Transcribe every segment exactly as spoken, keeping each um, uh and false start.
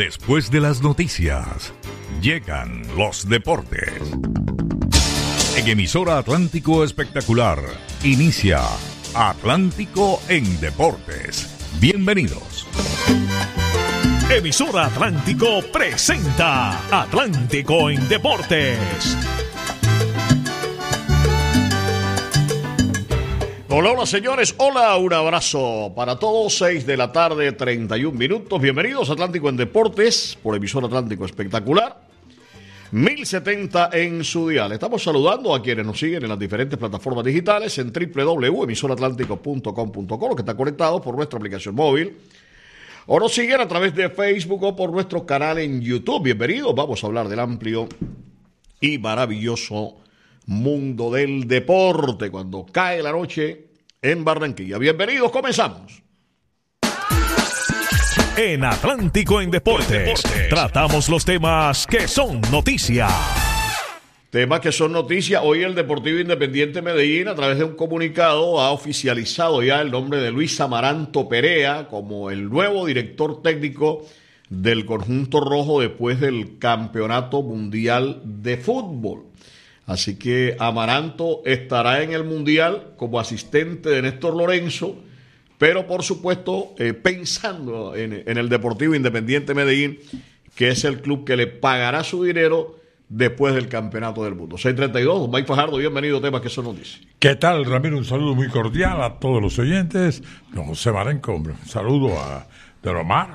Después de las noticias, llegan los deportes. En emisora Atlántico Espectacular, inicia Atlántico en Deportes. Bienvenidos. Emisora Atlántico presenta Atlántico en Deportes. Hola, hola señores, hola, un abrazo para todos, seis de la tarde, treinta y un minutos. Bienvenidos a Atlántico en Deportes por emisora Atlántico Espectacular, mil setenta en su dial. Estamos saludando a quienes nos siguen en las diferentes plataformas digitales en doble u doble u doble u punto emisora atlántico punto com punto co, los que están conectados por nuestra aplicación móvil, o nos siguen a través de Facebook o por nuestro canal en YouTube. Bienvenidos, vamos a hablar del amplio y maravilloso mundo del deporte cuando cae la noche en Barranquilla. Bienvenidos, comenzamos. En Atlántico en Deportes, Deportes tratamos los temas que son noticia. Temas que son noticia. Hoy el Deportivo Independiente Medellín, a través de un comunicado, ha oficializado ya el nombre de Luis Amaranto Perea como el nuevo director técnico del conjunto rojo después del Campeonato Mundial de Fútbol. Así que Amaranto estará en el Mundial como asistente de Néstor Lorenzo, pero por supuesto eh, pensando en, en el Deportivo Independiente Medellín, que es el club que le pagará su dinero después del Campeonato del Mundo. seis treinta y dos, Mike Fajardo, bienvenido a Temas que son noticias. ¿Qué tal, Ramiro? Un saludo muy cordial a todos los oyentes. Don José Marenco, hombre, un saludo a Don Omar,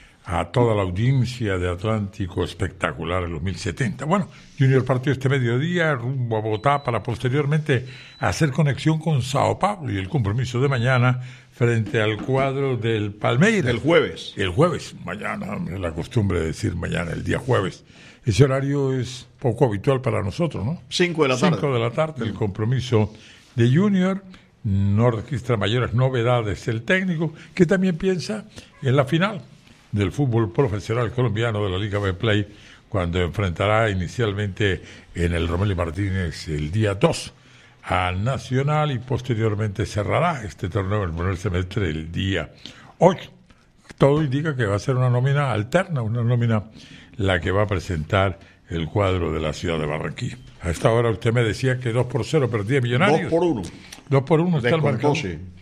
a toda la audiencia de Atlántico Espectacular en los mil setenta. Bueno, Junior partió este mediodía rumbo a Bogotá para posteriormente hacer conexión con Sao Paulo y el compromiso de mañana frente al cuadro del Palmeiras. El jueves. El jueves, mañana, hombre, la costumbre de decir mañana, el día jueves. Ese horario es poco habitual para nosotros, ¿no? Cinco de la tarde. Cinco de la tarde, el compromiso de Junior. No registra mayores novedades el técnico, que también piensa en la final del fútbol profesional colombiano de la Liga Betplay, cuando enfrentará inicialmente en el Romelio Martínez el día dos a Nacional y posteriormente cerrará este torneo en el primer semestre el día ocho. Todo indica que va a ser una nómina alterna, una nómina la que va a presentar el cuadro de la ciudad de Barranquilla. A esta hora usted me decía que dos por cero perdía Millonarios. dos por uno. dos por uno está el marcador.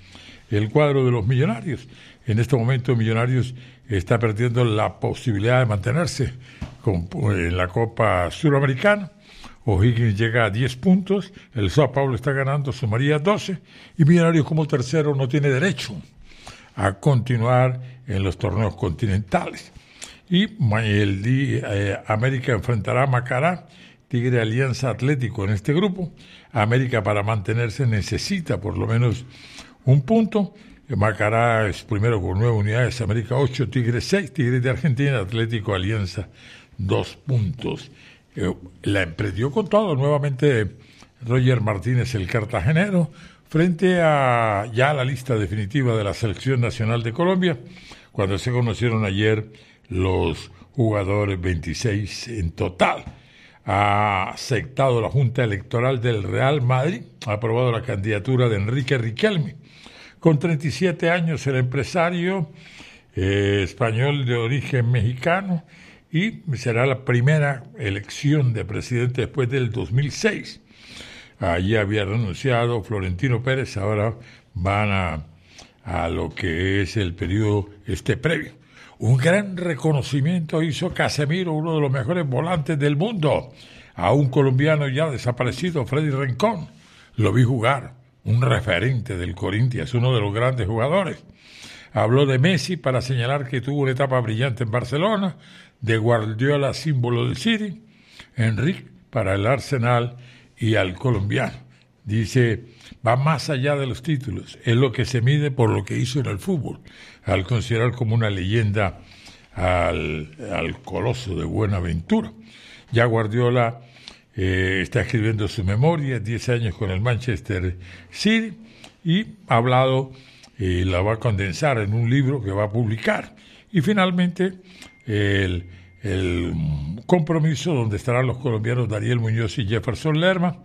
El cuadro de los Millonarios. En este momento Millonarios está perdiendo la posibilidad de mantenerse con, en la Copa Suramericana. O'Higgins llega a diez puntos, el Sao Paulo está ganando, sumaría doce, y Millonarios como tercero no tiene derecho a continuar en los torneos continentales. Y el día, eh, América enfrentará a Macará, Tigre Alianza Atlético en este grupo. América, para mantenerse, necesita por lo menos un punto. Macará es primero con nueve unidades, América ocho, Tigre seis, Tigre de Argentina, Atlético Alianza dos puntos. Eh, la emprendió con todo nuevamente Roger Martínez, el cartagenero, frente a ya la lista definitiva de la Selección Nacional de Colombia, cuando se conocieron ayer los jugadores, veintiséis en total. Ha aceptado la Junta Electoral del Real Madrid, ha aprobado la candidatura de Enrique Riquelme. Con treinta y siete años, el empresario eh, español de origen mexicano, y será la primera elección de presidente después del dos mil seis. Allí había renunciado Florentino Pérez, ahora van a, a lo que es el periodo este previo. Un gran reconocimiento hizo Casemiro, uno de los mejores volantes del mundo, a un colombiano ya desaparecido, Freddy Rincón. Lo vi jugar, un referente del Corinthians, uno de los grandes jugadores. Habló de Messi para señalar que tuvo una etapa brillante en Barcelona, de Guardiola, símbolo del City, Enrique para el Arsenal y al colombiano. Dice, va más allá de los títulos, es lo que se mide por lo que hizo en el fútbol, al considerar como una leyenda al, al coloso de Buenaventura. Ya Guardiola eh, está escribiendo su memoria, diez años con el Manchester City, y ha hablado, eh, la va a condensar en un libro que va a publicar. Y finalmente, el, el compromiso donde estarán los colombianos Daniel Muñoz y Jefferson Lerma,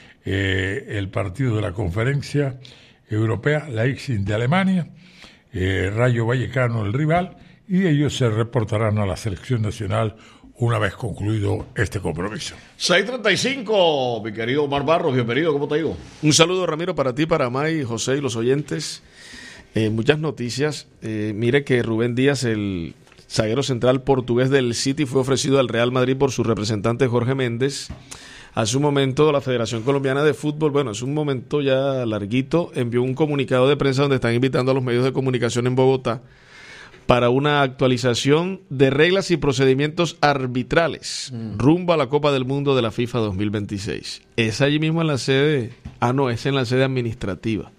eh, el partido de la Conferencia Europea, Leipzig de Alemania, eh, Rayo Vallecano el rival, y ellos se reportarán a la selección nacional una vez concluido este compromiso. seis treinta y cinco, mi querido Omar Barros, bienvenido, ¿cómo te digo? Un saludo, Ramiro, para ti, para May, José y los oyentes. Eh, muchas noticias. Eh, mire que Rubén Díaz, el zaguero central portugués del City, fue ofrecido al Real Madrid por su representante Jorge Méndez. Hace un momento la Federación Colombiana de Fútbol, bueno, es un momento ya larguito, envió un comunicado de prensa donde están invitando a los medios de comunicación en Bogotá para una actualización de reglas y procedimientos arbitrales mm. rumbo a la Copa del Mundo de la FIFA dos mil veintiséis. Es allí mismo en la sede, ah no, es en la sede administrativa.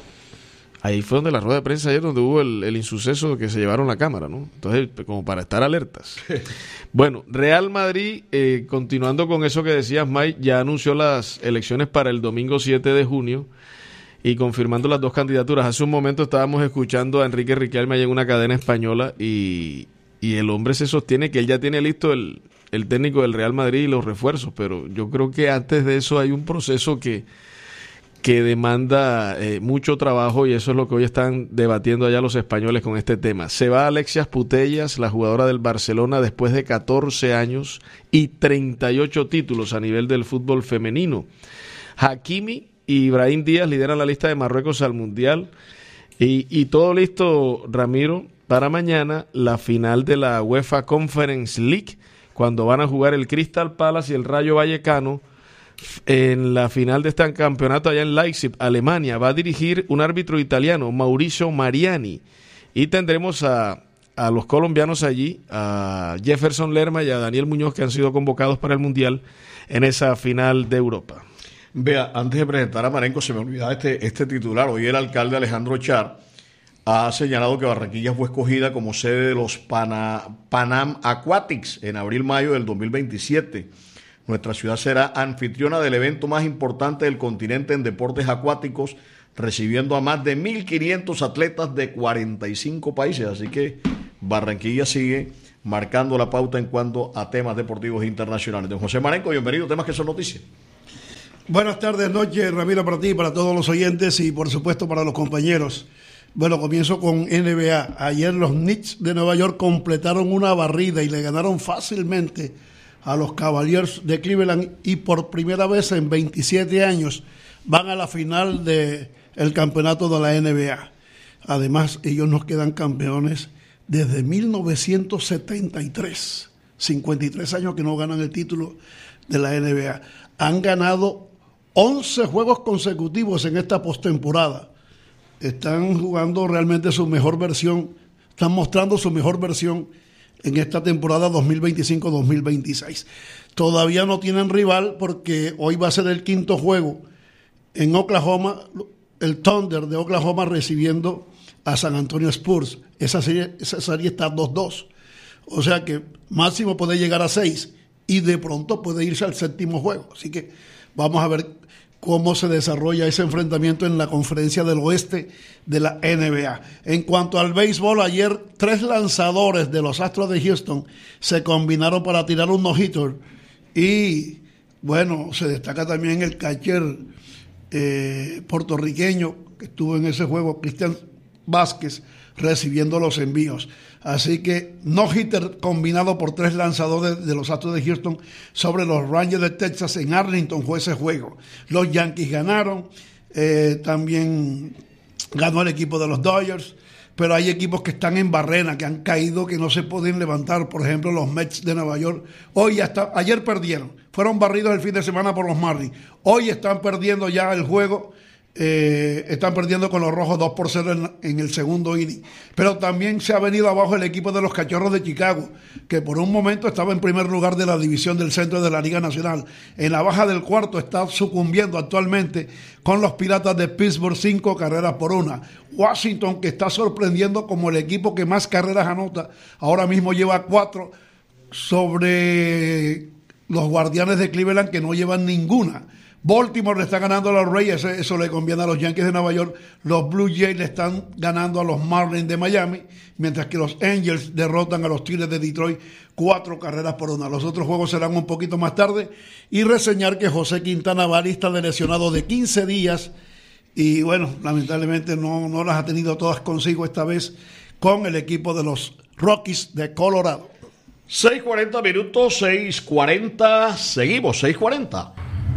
Ahí fue donde la rueda de prensa ayer, donde hubo el, el insuceso que se llevaron la cámara, ¿no? Entonces, como para estar alertas. Bueno, Real Madrid, eh, continuando con eso que decías, Mike, ya anunció las elecciones para el domingo siete de junio y confirmando las dos candidaturas. Hace un momento estábamos escuchando a Enrique Riquelme en una cadena española y, y el hombre se sostiene que él ya tiene listo el, el técnico del Real Madrid y los refuerzos, pero yo creo que antes de eso hay un proceso que... que demanda eh, mucho trabajo y eso es lo que hoy están debatiendo allá los españoles con este tema. Se va Alexia Putellas, la jugadora del Barcelona, después de catorce años y treinta y ocho títulos a nivel del fútbol femenino. Hakimi y Brahim Díaz lideran la lista de Marruecos al Mundial y, y todo listo, Ramiro, para mañana la final de la UEFA Conference League, cuando van a jugar el Crystal Palace y el Rayo Vallecano en la final de este campeonato allá en Leipzig, Alemania. Va a dirigir un árbitro italiano, Mauricio Mariani, y tendremos a, a los colombianos allí, a Jefferson Lerma y a Daniel Muñoz, que han sido convocados para el Mundial en esa final de Europa. Vea, antes de presentar a Marenco, se me olvidaba este, este titular. Hoy el alcalde Alejandro Char ha señalado que Barranquilla fue escogida como sede de los Pana, Panam Aquatics en abril-mayo del dos mil veintisiete. Nuestra ciudad será anfitriona del evento más importante del continente en deportes acuáticos, recibiendo a más de mil quinientos atletas de cuarenta y cinco países. Así que Barranquilla sigue marcando la pauta en cuanto a temas deportivos internacionales. Don José Marenco, bienvenido, temas que son noticias. Buenas tardes, noches, Ramiro, para ti, para todos los oyentes y por supuesto para los compañeros. Bueno, comienzo con N B A. Ayer los Knicks de Nueva York completaron una barrida y le ganaron fácilmente a los Cavaliers de Cleveland y por primera vez en veintisiete años van a la final del campeonato de la N B A. Además, ellos nos quedan campeones desde mil novecientos setenta y tres. cincuenta y tres años que no ganan el título de la N B A. Han ganado once juegos consecutivos en esta postemporada. Están jugando realmente su mejor versión, están mostrando su mejor versión en esta temporada dos mil veinticinco dos mil veintiséis. Todavía no tienen rival porque hoy va a ser el quinto juego en Oklahoma, el Thunder de Oklahoma recibiendo a San Antonio Spurs. Esa serie, esa serie está dos dos. O sea que máximo puede llegar a seis y de pronto puede irse al séptimo juego. Así que vamos a ver cómo se desarrolla ese enfrentamiento en la conferencia del oeste de la N B A. En cuanto al béisbol, ayer tres lanzadores de los Astros de Houston se combinaron para tirar un no-hitter y bueno, se destaca también el catcher eh, puertorriqueño que estuvo en ese juego, Cristian Vázquez, recibiendo los envíos. Así que no-hitter combinado por tres lanzadores de los Astros de Houston sobre los Rangers de Texas en Arlington fue ese juego. Los Yankees ganaron, eh, también ganó el equipo de los Dodgers, pero hay equipos que están en barrena, que han caído, que no se pueden levantar. Por ejemplo, los Mets de Nueva York. Hoy hasta ayer perdieron, fueron barridos el fin de semana por los Marlins. Hoy están perdiendo ya el juego. Eh, están perdiendo con los Rojos dos por cero en, en el segundo inning. Pero también se ha venido abajo el equipo de los Cachorros de Chicago, que por un momento estaba en primer lugar de la división del centro de la Liga Nacional. En la baja del cuarto está sucumbiendo actualmente con los Piratas de Pittsburgh, cinco carreras por una. Washington, que está sorprendiendo como el equipo que más carreras anota, ahora mismo lleva cuatro sobre los Guardianes de Cleveland, que no llevan ninguna. Baltimore le está ganando a los Reyes, eso le conviene a los Yankees de Nueva York. Los Blue Jays le están ganando a los Marlins de Miami, mientras que los Angels derrotan a los Tigres de Detroit cuatro carreras por una. Los otros juegos serán un poquito más tarde. Y reseñar que José Quintana va a lista de lesionado de quince días y bueno, lamentablemente no, no las ha tenido todas consigo esta vez con el equipo de los Rockies de Colorado. seis cuarenta minutos, seis cuarenta, seguimos, seis cuarenta.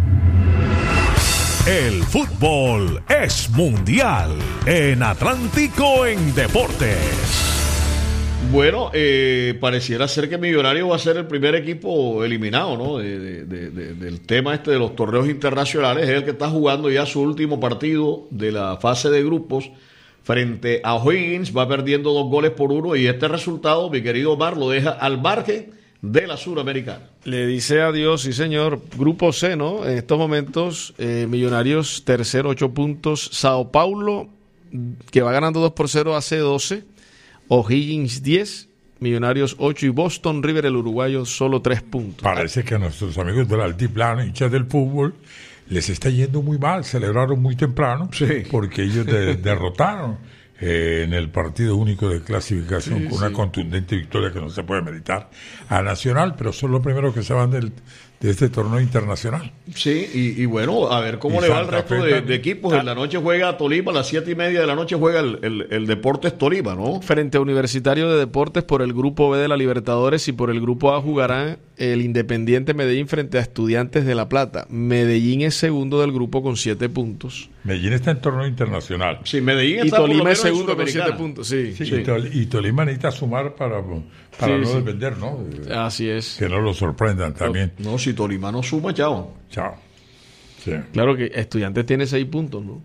El fútbol es mundial en Atlántico en Deportes. Bueno, eh, pareciera ser que Millonarios va a ser el primer equipo eliminado, ¿no? De, de, de, de, del tema este de los torneos internacionales. Es el que está jugando ya su último partido de la fase de grupos frente a O'Higgins. Va perdiendo dos goles por uno y este resultado, mi querido Omar, lo deja al margen de la Suramericana. Le dice adiós, sí señor. Grupo C, ¿no? En estos momentos, eh, Millonarios tercero, ocho puntos. Sao Paulo, que va ganando dos por cero, hace doce. O'Higgins diez, Millonarios ocho y Boston River, el uruguayo, solo tres puntos. Parece que a nuestros amigos del altiplano, hinchas del fútbol, les está yendo muy mal. Celebraron muy temprano, sí, porque ellos de, derrotaron eh, en el partido único de clasificación, sí, con una sí. contundente victoria que no se puede meditar a Nacional, pero son los primeros que se van del, de este torneo internacional. Sí, y, y bueno, a ver cómo y le va al resto de, de equipos. En la noche juega Tolima, a las siete y media de la noche juega el, el, el Deportes Tolima, ¿no? Frente a Universitario de Deportes por el grupo B de la Libertadores, y por el grupo A jugará el Independiente Medellín frente a Estudiantes de La Plata. Medellín es segundo del grupo con siete puntos. Medellín está en torneo internacional. Sí, Medellín está y Tolima por lo es segundo con siete puntos. Sí, sí, sí. Y, Tol- y Tolima necesita sumar para, para sí, no sí. depender, ¿no? Así es. Que no lo sorprendan también. No, si Tolima no suma, chao. Chao. Sí. Claro que Estudiantes tiene seis puntos, ¿no?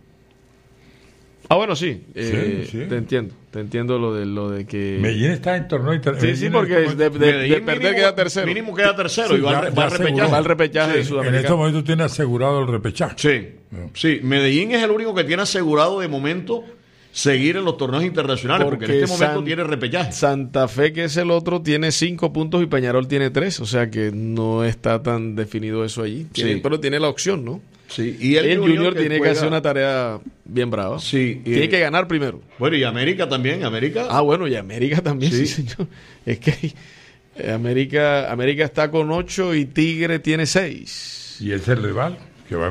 Ah, bueno, sí. Eh, sí, sí. Te entiendo. Te entiendo lo de lo de que... Medellín está en torneo internacional. Sí, sí, porque de, de, de, de perder mínimo, queda tercero. Mínimo queda tercero Sí, y va, ya, al, va, ya al repechaje. va al repechaje Sí. de Sudamericana. En este momento tiene asegurado el repechaje. Sí, sí. Medellín es el único que tiene asegurado de momento seguir en los torneos internacionales, porque, porque en este momento San, tiene repechaje. Santa Fe, que es el otro, tiene cinco puntos y Peñarol tiene tres, o sea que no está tan definido eso allí. Tiene, sí. Pero tiene la opción, ¿no? Sí, y el, el Junior, Junior que tiene juega... que hacer una tarea bien brava. Sí, tiene eh... que ganar primero. Bueno, y América también, América. Ah, bueno, y América también, sí, sí señor. Es que América, América está con ocho y Tigre tiene seis. ¿Y es el rival?